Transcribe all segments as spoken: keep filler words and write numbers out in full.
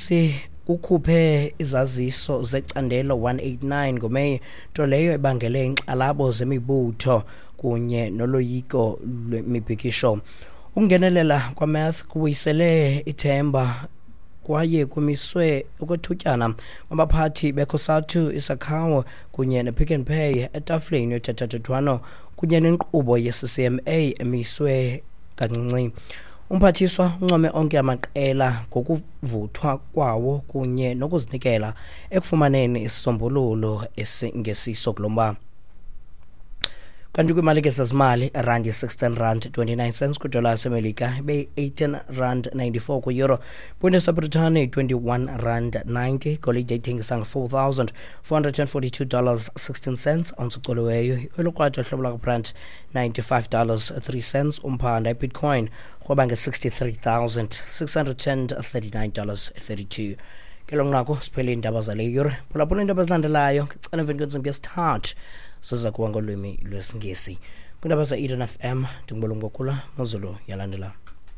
Umazisi ukhuphe izaziso zecandelo one eighty-nine ngoMeyi, nto leyo ebangele inxalabo zemibutho kunye noloyiko lwemibhikisho. Ungenelela kwaMath kubuyisele ithemba kwaye kumiswe ukwethutyana kwabaphathi beCOSATU, iSakhawo kunye nePick n Pay etafuleni yothethathethwano kunye nenkqubo ye-C C M A emiswe kancinci. Umphathiswa uncome onke amaqela ngokuvuthwa kwawo kunye nokuzinikela ekufumaneni isisombululo esingesiso kulo mba. Kanti kwimali ke sezimali, rand ye-sixteen rand twenty-nine cents kwidola yaseMelika, ibe-eighteen rand ninety-four kwi-euro, ponti yaseBritane twenty-one rand ninety, golide ithengisa nge-four thousand four hundred forty-two dollars sixteen cents, ounce ucoliweyo, oluqatha uhlobo lakabrand ninety-five dollars three cents, umphanda iBitcoin rhoba nge-sixty-three thousand six hundred thirty-nine dollars thirty-two. Kelo nqaku siphele iindaba zale yure, phulaphula iindaba ezilandelayo ngecala emveni kwentsimbi yesithathu siza kuwa ngolwimi lwesingesi kwiindaba za-Eden F M. Ndingubolo Ngokula, Mozulu yalandela.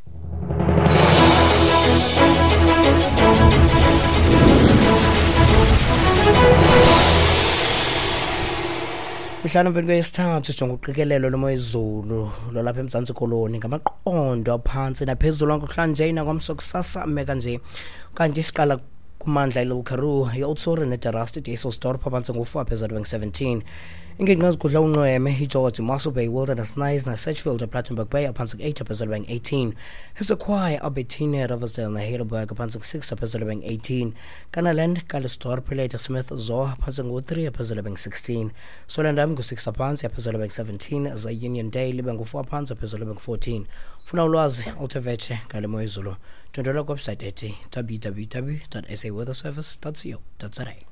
Mhlawumbi emveni kweyesithathu sijonga uqikelelo lwemoyezulu lolapha eMzantsi Koloni ngamaqondo aphantsi naphezulu ngokuhlanje nakwamso kusasa meka nje. Kanti siqala kumandla iLittle Karoo, i-Oudtshoorn neDarrasti, i-Dysselsdorp phantsi ngo-four phezulu beng-seventeen. Ingingqi ezigudla unxweme, iGeorge, Mossel Bay, Wilderness Nice naSedgefield ePlattenberg Bay aphantsi ku-eight phezulu beng-eighteen. iSequoia, Albertina, Riversdale naHeidelberg aphantsi ku-six phezulu beng-eighteen. Kanaland, Kalisptorp, Ladysmith, Zoar aphantsi ngo-three phezulu beng-sixteen. Swellendam ngu-six aphantsi phezulu beng-seventeen. Za-Union Dale ibe ngu-four aphantsi phezulu beng-fourteen. Funa ulwazi Altovetshe ngale moyezulu, tondela kwebsite ethi w w w dot s a weather service dot co dot za.